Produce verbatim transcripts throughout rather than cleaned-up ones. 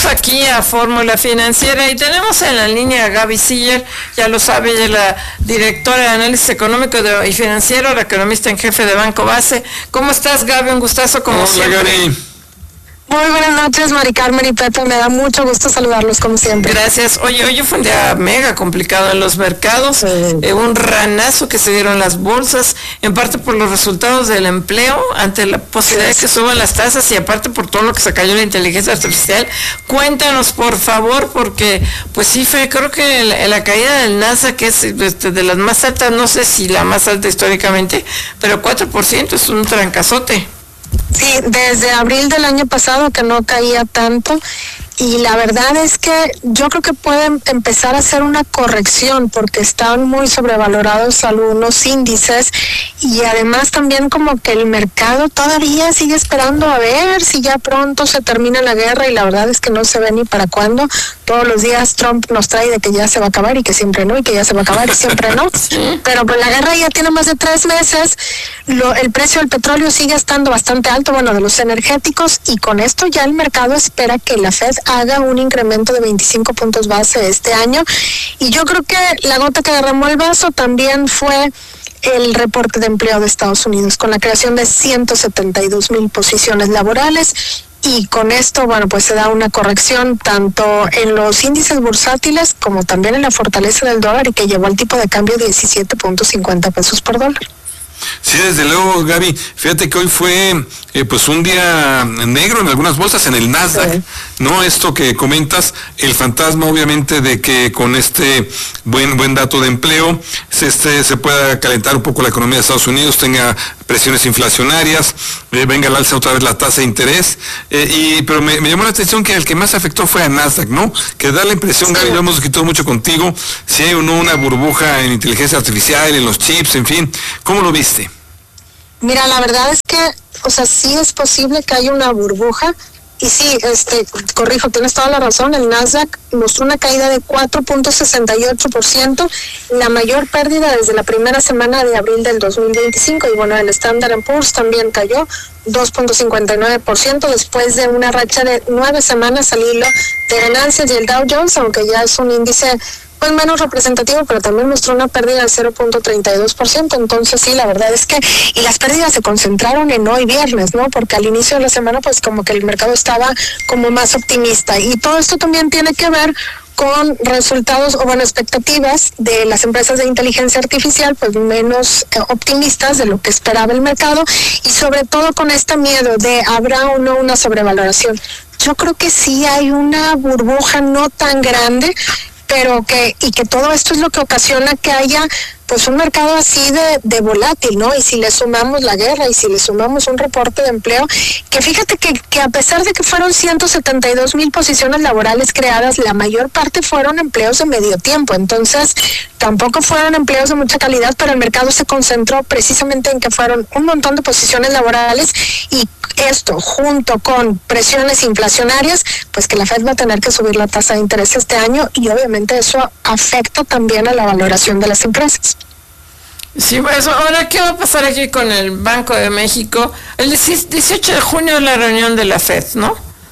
aquí a Fórmula Financiera y tenemos en la línea a Gaby Siller, ya lo sabe, ella es la directora de análisis económico de, y financiero, la economista en jefe de Banco Base. ¿Cómo estás, Gaby? Un gustazo como Hola, siempre. Gaby. Muy buenas noches, Mari Carmen y Pepe, me da mucho gusto saludarlos como siempre. Gracias. Oye, hoy fue un día mega complicado en los mercados, sí. eh, un ranazo que se dieron las bolsas, en parte por los resultados del empleo, ante la posibilidad sí. de que suban las tasas y aparte por todo lo que se cayó la inteligencia artificial. Cuéntanos, por favor, porque pues sí fue, creo que la, la caída del Nasdaq, que es este, de las más altas, no sé si la más alta históricamente, pero cuatro por ciento es un trancazote. Sí, desde abril del año pasado que no caía tanto, y la verdad es que yo creo que pueden empezar a hacer una corrección porque están muy sobrevalorados algunos índices, y además también como que el mercado todavía sigue esperando a ver si ya pronto se termina la guerra, y la verdad es que no se ve ni para cuándo. Todos los días Trump nos trae de que ya se va a acabar y que siempre no, y que ya se va a acabar y siempre no. Pero pues la guerra ya tiene más de tres meses, lo, el precio del petróleo sigue estando bastante alto, bueno, de los energéticos, y con esto ya el mercado espera que la Fed haga un incremento de veinticinco puntos base este año. Y yo creo que la gota que derramó el vaso también fue el reporte de empleo de Estados Unidos, con la creación de ciento setenta y dos mil posiciones laborales. Y con esto, bueno, pues se da una corrección tanto en los índices bursátiles como también en la fortaleza del dólar, y que llevó al tipo de cambio diecisiete punto cincuenta pesos por dólar. Sí, desde luego, Gaby. Fíjate que hoy fue eh, pues un día negro en algunas bolsas, en el Nasdaq, sí. ¿no? Esto que comentas, el fantasma obviamente de que con este buen buen dato de empleo se, este, se pueda calentar un poco la economía de Estados Unidos, tenga presiones inflacionarias, eh, venga al alza otra vez la tasa de interés, eh, y pero me, me llamó la atención que el que más afectó fue a Nasdaq, ¿no? Que da la impresión, sí. Gaby, lo hemos discutido mucho contigo, si hay o no una burbuja en inteligencia artificial, en los chips, en fin. ¿Cómo lo viste? Mira, la verdad es que, o sea, sí es posible que haya una burbuja, y sí, este, corrijo, tienes toda la razón, el Nasdaq mostró una caída de cuatro punto sesenta y ocho por ciento, la mayor pérdida desde la primera semana de abril del dos mil veinticinco, y bueno, el Standard and Poor's también cayó dos punto cincuenta y nueve por ciento después de una racha de nueve semanas al hilo de ganancias, y el Dow Jones, aunque ya es un índice pues menos representativo, pero también mostró una pérdida de cero punto treinta y dos por ciento. Entonces sí, la verdad es que, y las pérdidas se concentraron en hoy viernes, ¿no? Porque al inicio de la semana pues como que el mercado estaba como más optimista, y todo esto también tiene que ver con resultados o bueno, expectativas de las empresas de inteligencia artificial pues menos eh, optimistas de lo que esperaba el mercado, y sobre todo con este miedo de habrá o no una sobrevaloración. Yo creo que sí hay una burbuja no tan grande, pero que, y que todo esto es lo que ocasiona que haya pues un mercado así de, de volátil, ¿no? Y si le sumamos la guerra, y si le sumamos un reporte de empleo, que fíjate que, que a pesar de que fueron ciento setenta y dos mil posiciones laborales creadas, la mayor parte fueron empleos de medio tiempo, entonces tampoco fueron empleos de mucha calidad, pero el mercado se concentró precisamente en que fueron un montón de posiciones laborales, y esto junto con presiones inflacionarias, pues que la Fed va a tener que subir la tasa de interés este año, y obviamente eso afecta también a la valoración de las empresas. Sí, pues ahora, ¿qué va a pasar aquí con el Banco de México? El dieciocho de junio es la reunión de la Fed, ¿no?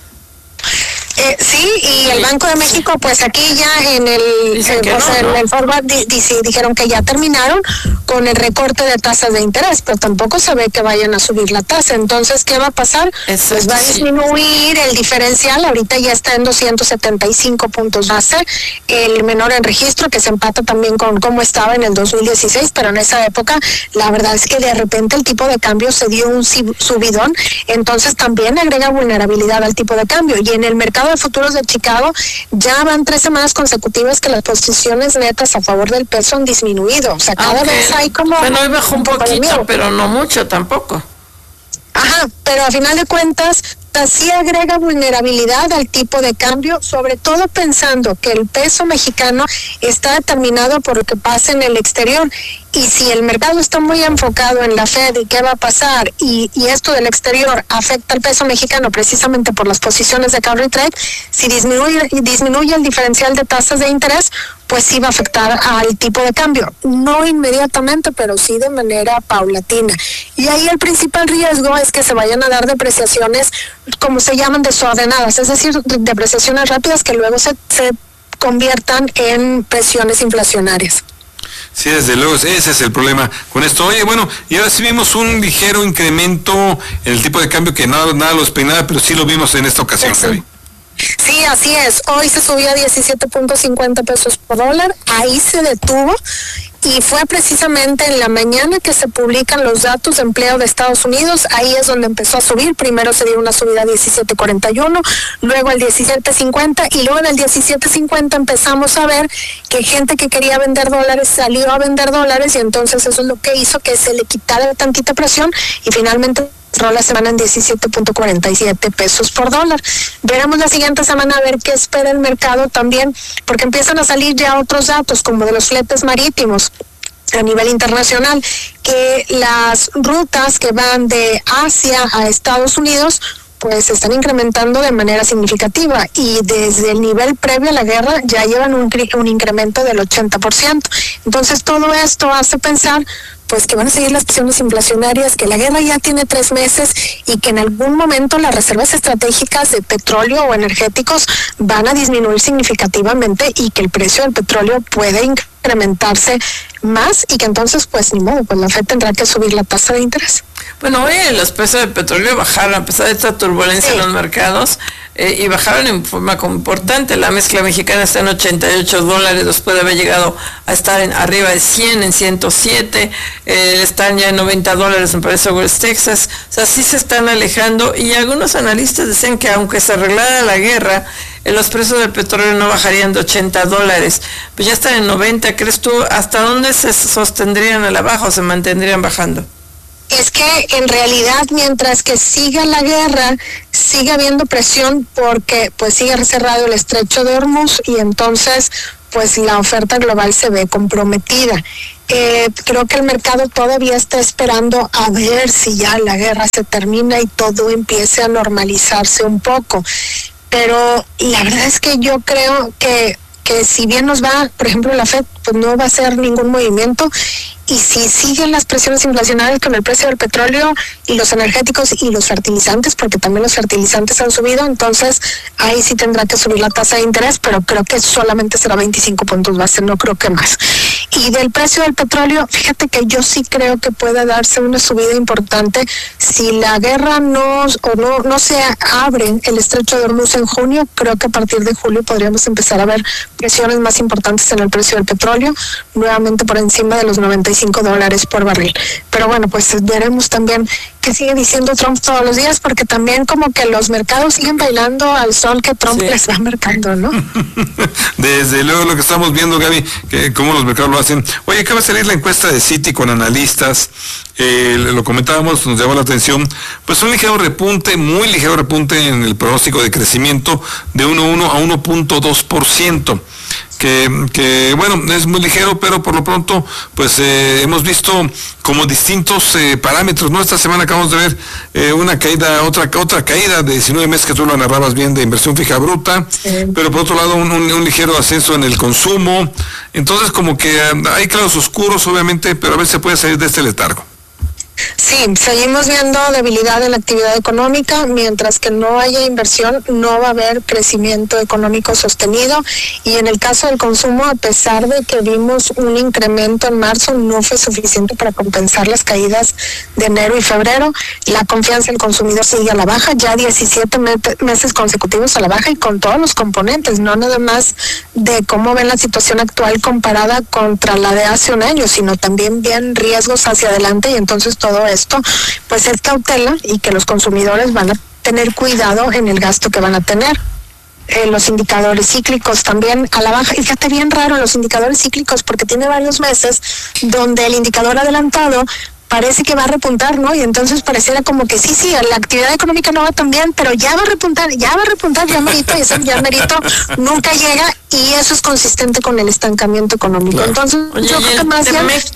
Eh, sí, y el Banco de México, pues aquí ya en el, eh, no, o sea, ¿no? en el forward di, di, dijeron que ya terminaron con el recorte de tasas de interés, pero tampoco se ve que vayan a subir la tasa. Entonces, ¿qué va a pasar? Exacto, pues va a disminuir el diferencial, ahorita ya está en doscientos setenta y cinco puntos base, el menor en registro, que se empata también con cómo estaba en el dos mil dieciséis, pero en esa época la verdad es que de repente el tipo de cambio se dio un subidón, entonces también agrega vulnerabilidad al tipo de cambio. Y en el mercado de futuros de Chicago ya van tres semanas consecutivas que las posiciones netas a favor del peso han disminuido, o sea, cada okay. vez hay como... Bueno, hoy bajó un poquito, pero no mucho tampoco. Ajá, pero a final de cuentas sí agrega vulnerabilidad al tipo de cambio, sobre todo pensando que el peso mexicano está determinado por lo que pasa en el exterior, Y si el mercado está muy enfocado en la Fed y qué va a pasar, y, y esto del exterior afecta al peso mexicano precisamente por las posiciones de carry trade, si disminuye, disminuye el diferencial de tasas de interés, pues sí va a afectar al tipo de cambio. No inmediatamente, pero sí de manera paulatina. Y ahí el principal riesgo es que se vayan a dar depreciaciones, como se llaman, desordenadas, es decir, depreciaciones rápidas que luego se, se conviertan en presiones inflacionarias. Sí, desde luego, ese es el problema con esto. Oye, bueno, y ahora sí vimos un ligero incremento en el tipo de cambio que nada, nada lo esperaba, pero sí lo vimos en esta ocasión, Gaby. Sí, así es. Hoy se subía a diecisiete punto cincuenta pesos por dólar. Ahí se detuvo y fue precisamente en la mañana que se publican los datos de empleo de Estados Unidos. Ahí es donde empezó a subir. Primero se dio una subida a diecisiete cuarenta y uno, luego al diecisiete cincuenta y luego en el diecisiete cincuenta empezamos a ver que gente que quería vender dólares salió a vender dólares y entonces eso es lo que hizo que se le quitara tantita presión y finalmente la semana en diecisiete punto cuarenta y siete pesos por dólar. Veremos la siguiente semana a ver qué espera el mercado también, porque empiezan a salir ya otros datos como de los fletes marítimos a nivel internacional, que las rutas que van de Asia a Estados Unidos pues se están incrementando de manera significativa y desde el nivel previo a la guerra ya llevan un, un incremento del ochenta por ciento. Entonces todo esto hace pensar pues que van a seguir las presiones inflacionarias, que la guerra ya tiene tres meses y que en algún momento las reservas estratégicas de petróleo o energéticos van a disminuir significativamente y que el precio del petróleo puede incrementarse más y que entonces pues ni modo, pues la Fed tendrá que subir la tasa de interés. Bueno, hoy los precios del petróleo bajaron a pesar de esta turbulencia sí. en los mercados eh, y bajaron en forma importante. La mezcla mexicana está en ochenta y ocho dólares después de haber llegado a estar en arriba de cien, en ciento siete, eh, están ya en noventa dólares me parece West Texas. O sea, sí se están alejando y algunos analistas decían que aunque se arreglara la guerra, eh, los precios del petróleo no bajarían de ochenta dólares. Pues ya están en noventa. ¿Crees tú hasta dónde se sostendrían a la baja o se mantendrían bajando? Es que en realidad mientras que siga la guerra, sigue habiendo presión porque pues sigue cerrado el estrecho de Hormuz y entonces pues la oferta global se ve comprometida. Eh, creo que el mercado todavía está esperando a ver si ya la guerra se termina y todo empiece a normalizarse un poco. Pero la verdad es que yo creo que, que si bien nos va, por ejemplo, la Fed, pues no va a hacer ningún movimiento. Y si siguen las presiones inflacionarias con el precio del petróleo y los energéticos y los fertilizantes, porque también los fertilizantes han subido, entonces ahí sí tendrá que subir la tasa de interés, pero creo que solamente será veinticinco puntos base, no creo que más. Y del precio del petróleo, fíjate que yo sí creo que puede darse una subida importante si la guerra no o no, no se abre el estrecho de Hormuz en junio. Creo que a partir de julio podríamos empezar a ver presiones más importantes en el precio del petróleo, nuevamente por encima de los noventa y cinco dólares por barril. Pero bueno, pues veremos también qué sigue diciendo Trump todos los días, porque también como que los mercados siguen bailando al sol que Trump sí. les va marcando, ¿no? Desde luego lo que estamos viendo, Gaby, que cómo los mercados lo hacen. Oye, acaba de salir la encuesta de Citi con analistas, eh, lo comentábamos, nos llamó la atención, pues un ligero repunte, muy ligero repunte en el pronóstico de crecimiento de uno punto uno a uno punto dos por ciento. Que, que bueno, es muy ligero, pero por lo pronto pues eh, hemos visto como distintos eh, parámetros, ¿no? Esta semana acabamos de ver eh, una caída, otra otra caída de diecinueve meses que tú lo narrabas bien de inversión fija bruta, sí. pero por otro lado un, un, un ligero ascenso en el consumo. Entonces como que uh, hay claros oscuros obviamente, pero a veces se puede salir de este letargo. Sí, seguimos viendo debilidad en la actividad económica, mientras que no haya inversión no va a haber crecimiento económico sostenido y en el caso del consumo, a pesar de que vimos un incremento en marzo, no fue suficiente para compensar las caídas de enero y febrero. La confianza del consumidor sigue a la baja, ya diecisiete meses consecutivos a la baja y con todos los componentes, no nada más de cómo ven la situación actual comparada contra la de hace un año, sino también bien riesgos hacia adelante y entonces todo esto pues es cautela y que los consumidores van a tener cuidado en el gasto que van a tener. Eh, los indicadores cíclicos también a la baja, y fíjate bien raro los indicadores cíclicos porque tiene varios meses donde el indicador adelantado parece que va a repuntar, ¿no? Y entonces pareciera como que sí, sí, la actividad económica no va tan bien, pero ya va a repuntar, ya va a repuntar, ya merito, y ese ya merito nunca llega, y eso es consistente con el estancamiento económico. Claro. Entonces, Oye, yo creo que más bien...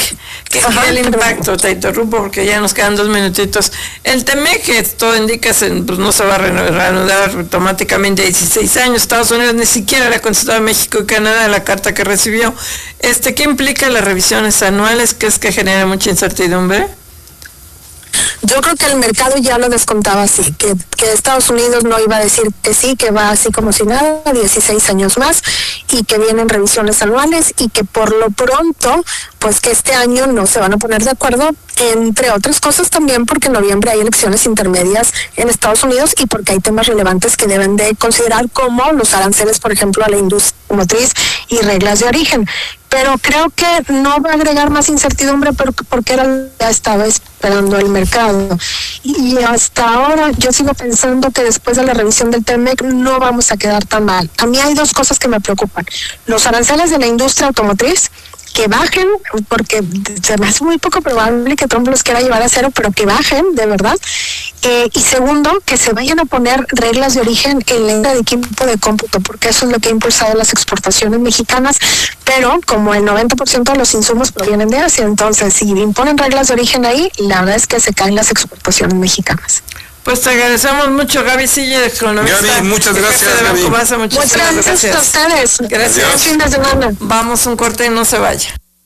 ¿Qué es el impacto? Te interrumpo porque ya nos quedan dos minutitos. El Temec, que todo indica, pues no se va a reanudar automáticamente dieciséis años. Estados Unidos ni siquiera le ha contestado a México y Canadá la carta que recibió. Este, ¿qué implica las revisiones anuales? ¿Qué es que genera mucha incertidumbre? Yo creo que el mercado ya lo descontaba así, que, que Estados Unidos no iba a decir que sí, que va así como si nada, dieciséis años más, y que vienen revisiones anuales, y que por lo pronto, pues que este año no se van a poner de acuerdo, entre otras cosas también porque en noviembre hay elecciones intermedias en Estados Unidos y porque hay temas relevantes que deben de considerar, como los aranceles, por ejemplo, a la industria motriz y reglas de origen. Pero creo que no va a agregar más incertidumbre porque era lo que estaba esperando el mercado. Y hasta ahora yo sigo pensando que después de la revisión del Temec no vamos a quedar tan mal. A mí hay dos cosas que me preocupan. Los aranceles de la industria automotriz, que bajen, porque se me hace muy poco probable que Trump los quiera llevar a cero, pero que bajen, de verdad. Eh, y segundo, que se vayan a poner reglas de origen en la industria de equipo de cómputo, porque eso es lo que ha impulsado las exportaciones mexicanas, pero como el noventa por ciento de los insumos provienen de Asia, entonces si imponen reglas de origen ahí, la verdad es que se caen las exportaciones mexicanas. Pues te agradecemos mucho, Gaby Silla, economista. Gaby, muchas gracias, Gaby. Muchas gracias, gracias a ustedes. Gracias. Buen fin de semana. Vamos un corte y no se vaya.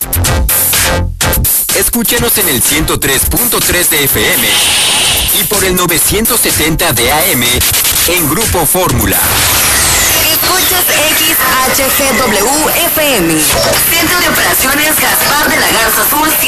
Escúchenos en el ciento tres punto tres de F M y por el novecientos setenta de A M en Grupo Fórmula. Escuchas X H G W F M. Centro de Operaciones Gaspar de la Garza Azul.